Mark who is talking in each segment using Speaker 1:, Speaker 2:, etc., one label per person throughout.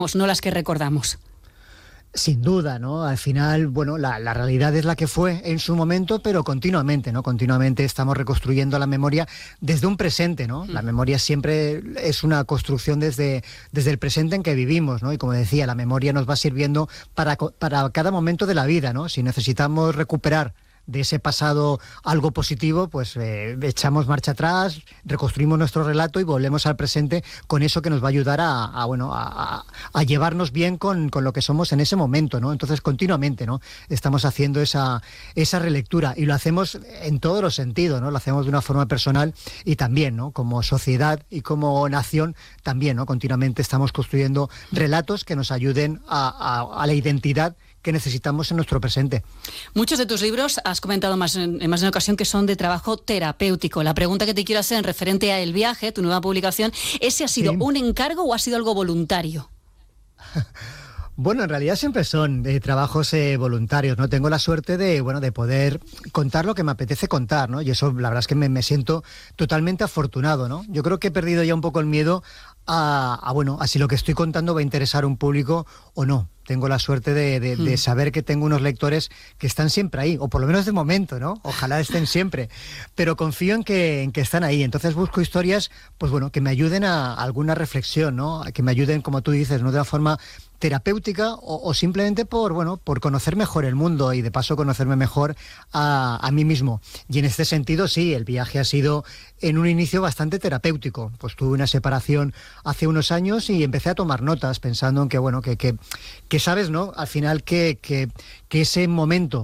Speaker 1: no las que recordamos.
Speaker 2: Sin duda, ¿no? Al final, bueno, la realidad es la que fue en su momento, pero continuamente, ¿no? Continuamente estamos reconstruyendo la memoria desde un presente, ¿no? La memoria siempre es una construcción desde el presente en que vivimos, ¿no? Y como decía, la memoria nos va sirviendo para cada momento de la vida, ¿no? Si necesitamos recuperar de ese pasado algo positivo, pues echamos marcha atrás, reconstruimos nuestro relato y volvemos al presente con eso que nos va a ayudar a llevarnos bien con lo que somos en ese momento, ¿no? Entonces, continuamente, ¿no? Estamos haciendo esa relectura y lo hacemos en todos los sentidos, ¿no? Lo hacemos de una forma personal y también, ¿no? Como sociedad y como nación también, ¿no? Continuamente estamos construyendo relatos que nos ayuden a la identidad que necesitamos en nuestro presente.
Speaker 1: Muchos de tus libros has comentado en más de una ocasión que son de trabajo terapéutico. La pregunta que te quiero hacer en referente a El viaje, tu nueva publicación, ¿ese ha sido un encargo o ha sido algo voluntario?
Speaker 2: Bueno, en realidad siempre son trabajos voluntarios, ¿no? Tengo la suerte de poder contar lo que me apetece contar, ¿no? Y eso, la verdad es que me siento totalmente afortunado, ¿no? Yo creo que he perdido ya un poco el miedo a si lo que estoy contando va a interesar a un público o no. Tengo la suerte de saber que tengo unos lectores que están siempre ahí, o por lo menos de momento, ¿no? Ojalá estén siempre, pero confío en que están ahí. Entonces busco historias, pues bueno, que me ayuden a alguna reflexión, ¿no? Que me ayuden, como tú dices, ¿no? De una forma terapéutica o simplemente por conocer mejor el mundo y de paso conocerme mejor a mí mismo. Y en este sentido, sí, el viaje ha sido en un inicio bastante terapéutico. Pues tuve una separación hace unos años y empecé a tomar notas pensando en que sabes, ¿no? Al final que ese momento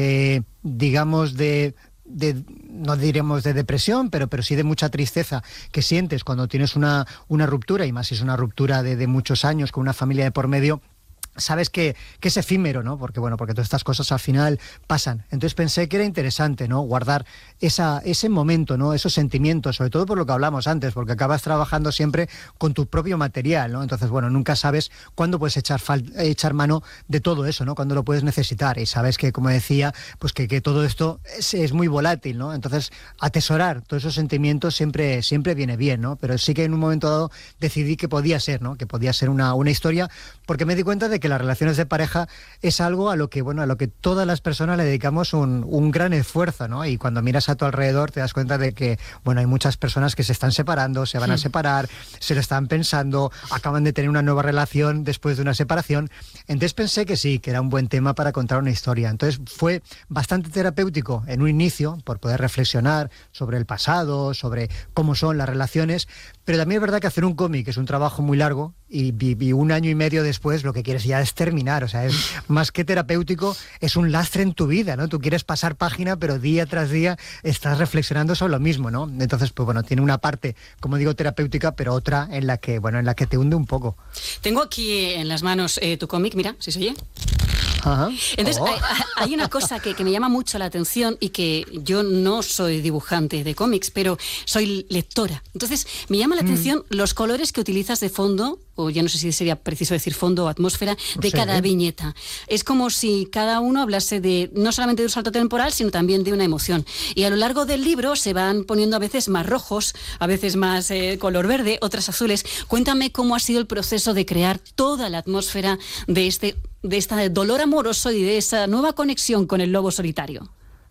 Speaker 2: no diremos de depresión, pero sí de mucha tristeza que sientes cuando tienes una ruptura, y más si es una ruptura de muchos años con una familia de por medio, sabes que es efímero, ¿no? Porque todas estas cosas al final pasan. Entonces pensé que era interesante, ¿no? Guardar ese momento, ¿no? Esos sentimientos, sobre todo por lo que hablamos antes, porque acabas trabajando siempre con tu propio material, ¿no? Entonces, nunca sabes cuándo puedes echar mano de todo eso, ¿no? Cuándo lo puedes necesitar. Y sabes que, como decía, pues que todo esto es muy volátil, ¿no? Entonces, atesorar todos esos sentimientos siempre viene bien, ¿no? Pero sí que en un momento dado decidí que podía ser, ¿no? Que podía ser una historia, porque me di cuenta de que las relaciones de pareja es algo a lo que todas las personas le dedicamos un gran esfuerzo, ¿no? Y cuando miras a tu alrededor te das cuenta de que, hay muchas personas que se están separando, se van a separar, se lo están pensando, acaban de tener una nueva relación después de una separación. Entonces pensé que sí, que era un buen tema para contar una historia. Entonces fue bastante terapéutico en un inicio, por poder reflexionar sobre el pasado, sobre cómo son las relaciones, pero también es verdad que hacer un cómic es un trabajo muy largo y 1 año y medio después lo que quieres ya es terminar, o sea, es más que terapéutico, es un lastre en tu vida, ¿no? Tú quieres pasar página, pero día tras día estás reflexionando sobre lo mismo, ¿no? Entonces, tiene una parte, como digo, terapéutica, pero otra en la que te hunde un poco.
Speaker 1: Tengo aquí en las manos tu cómic, mira, ¿sí se oye?
Speaker 2: Ajá.
Speaker 1: Entonces, hay una cosa que me llama mucho la atención y que yo no soy dibujante de cómics, pero soy lectora. Entonces, me llama la atención los colores que utilizas de fondo, o ya no sé si sería preciso decir fondo o atmósfera, de cada viñeta. Es como si cada uno hablase no solamente de un salto temporal, sino también de una emoción. Y a lo largo del libro se van poniendo a veces más rojos, a veces más color verde, otras azules. Cuéntame cómo ha sido el proceso de crear toda la atmósfera de este dolor amoroso y de esa nueva conexión con el lobo solitario.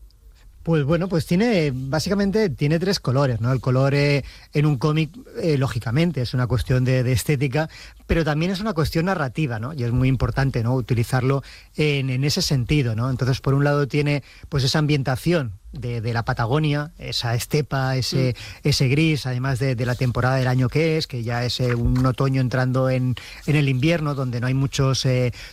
Speaker 2: Pues básicamente tiene 3 colores, ¿no? El color en un cómic, lógicamente, es una cuestión de estética, pero también es una cuestión narrativa, ¿no? Y es muy importante, ¿no? Utilizarlo en ese sentido, ¿no? Entonces, por un lado tiene pues esa ambientación de la Patagonia, esa estepa, ese gris, además de la temporada del año que ya es un otoño entrando en el invierno, donde no hay muchos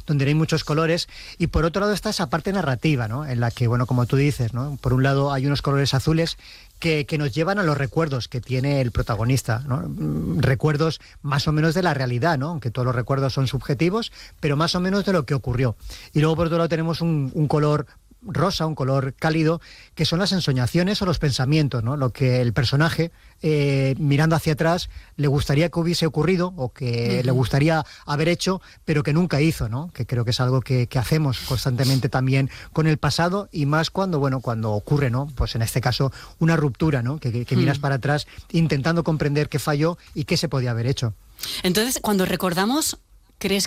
Speaker 2: colores, y por otro lado está esa parte narrativa, ¿no? En la que, como tú dices, ¿no? Por un lado hay unos colores azules que nos llevan a los recuerdos que tiene el protagonista, ¿no? Recuerdos más o menos de la realidad, ¿no? Aunque todos los recuerdos son subjetivos, pero más o menos de lo que ocurrió. Y luego por otro lado tenemos un color rosa, un color cálido, que son las ensoñaciones o los pensamientos, ¿no? Lo que el personaje, mirando hacia atrás, le gustaría que hubiese ocurrido o que le gustaría haber hecho, pero que nunca hizo, ¿no? Que creo que es algo que hacemos constantemente también con el pasado, y más cuando ocurre, ¿no? Pues en este caso una ruptura, ¿no? Que miras para atrás intentando comprender qué falló y qué se podía haber hecho.
Speaker 1: Entonces, cuando recordamos, ¿crees